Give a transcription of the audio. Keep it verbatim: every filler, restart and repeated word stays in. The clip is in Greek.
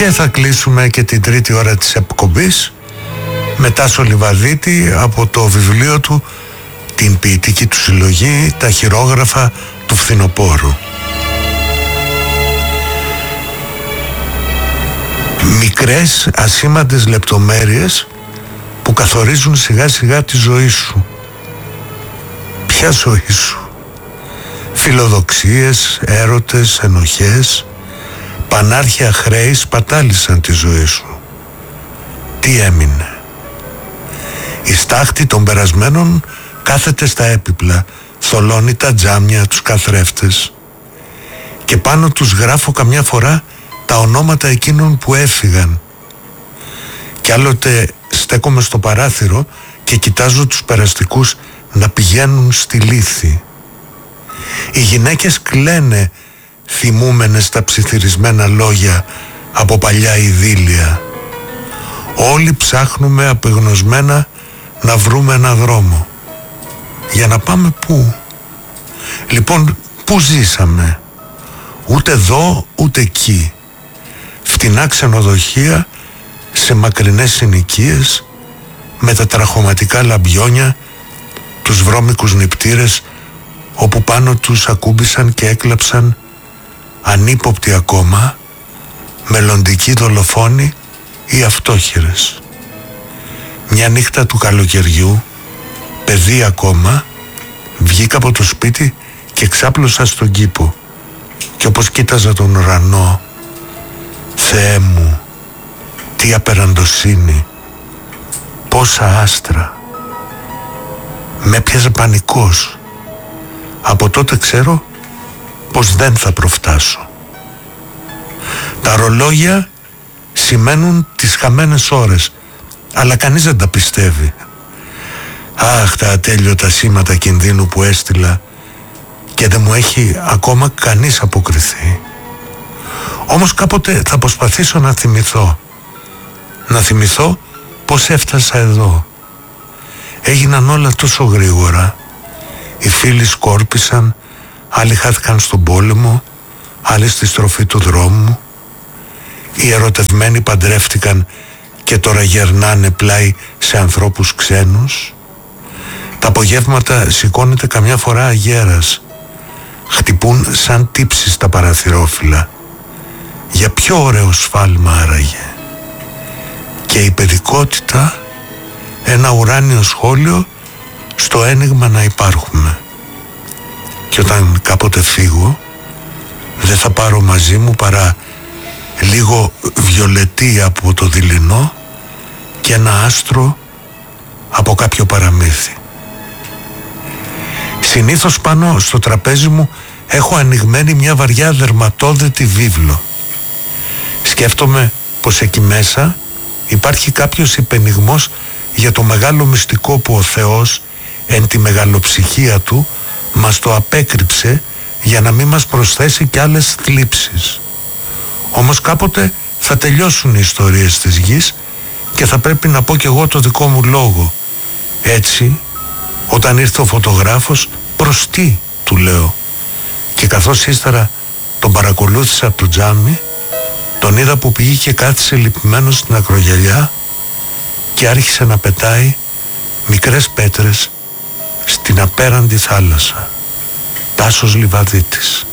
Και θα κλείσουμε και την τρίτη ώρα της εκπομπής με Τάσο Λιβαδίτη από το βιβλίο του, την ποιητική του συλλογή «Τα χειρόγραφα του φθινοπόρου». Μικρές ασήμαντες λεπτομέρειες που καθορίζουν σιγά σιγά τη ζωή σου. Ποια ζωή σου? Φιλοδοξίες, έρωτες, ενοχές, πανάρχια χρέη σπατάλησαν τη ζωή σου. Τι έμεινε? Η στάχτη των περασμένων κάθεται στα έπιπλα, θολώνει τα τζάμια, τους καθρέφτες, και πάνω τους γράφω καμιά φορά τα ονόματα εκείνων που έφυγαν. Κι άλλοτε στέκομαι στο παράθυρο και κοιτάζω τους περαστικούς να πηγαίνουν στη λύθη. Οι γυναίκες κλαίνε θυμούμενες τα ψιθυρισμένα λόγια από παλιά ειδήλια. Όλοι ψάχνουμε απεγνωσμένα να βρούμε ένα δρόμο. Για να πάμε πού? Λοιπόν, πού ζήσαμε? Ούτε εδώ ούτε εκεί. Φτηνά ξενοδοχεία σε μακρινές συνοικίες, με τα τραχωματικά λαμπιόνια, τους βρώμικους νηπτήρες όπου πάνω τους ακούμπησαν και έκλαψαν ανύποπτοι ακόμα μελλοντικοί δολοφόνοι ή αυτόχειρες. Μια νύχτα του καλοκαιριού, παιδί ακόμα, βγήκα από το σπίτι και ξάπλωσα στον κήπο, και όπως κοίταζα τον ουρανό, Θεέ μου, τι απεραντοσύνη, πόσα άστρα. Με έπιαζε πανικός. Από τότε ξέρω πως δεν θα προφτάσω. Τα ρολόγια σημαίνουν τις χαμένες ώρες, αλλά κανείς δεν τα πιστεύει. Αχ, τα ατέλειωτα σήματα κινδύνου που έστειλα και δεν μου έχει ακόμα κανείς αποκριθεί. Όμως κάποτε θα προσπαθήσω να θυμηθώ. Να θυμηθώ πως έφτασα εδώ. Έγιναν όλα τόσο γρήγορα. Οι φίλοι σκόρπισαν, άλλοι χάθηκαν στον πόλεμο, άλλοι στη στροφή του δρόμου. Οι ερωτευμένοι παντρεύτηκαν και τώρα γερνάνε πλάι σε ανθρώπους ξένους. Τα απογεύματα σηκώνεται καμιά φορά αγέρας. Χτυπούν σαν τύψεις τα παραθυρόφυλλα. Για ποιο ωραίο σφάλμα άραγε? Και η παιδικότητα, ένα ουράνιο σχόλιο στο ένιγμα να υπάρχουμε. Και όταν κάποτε φύγω, δεν θα πάρω μαζί μου παρά λίγο βιολετή από το δειλινό και ένα άστρο από κάποιο παραμύθι. Συνήθως πάνω στο τραπέζι μου έχω ανοιγμένη μια βαριά δερματόδετη βίβλο. Σκέφτομαι πως εκεί μέσα υπάρχει κάποιος υπενιγμός για το μεγάλο μυστικό που ο Θεός εν τη μεγαλοψυχία του μας το απέκρυψε για να μην μας προσθέσει κι άλλες θλίψεις. Όμως κάποτε θα τελειώσουν οι ιστορίες της γης και θα πρέπει να πω κι εγώ το δικό μου λόγο. Έτσι, όταν ήρθε ο φωτογράφος, προς τι, του λέω. Και καθώς ύστερα τον παρακολούθησα από το τζάμι, τον είδα που πήγε και κάθισε λυπημένος στην ακρογιαλιά και άρχισε να πετάει μικρές πέτρες στην απέραντη θάλασσα. Τάσος Λιβαδίτης.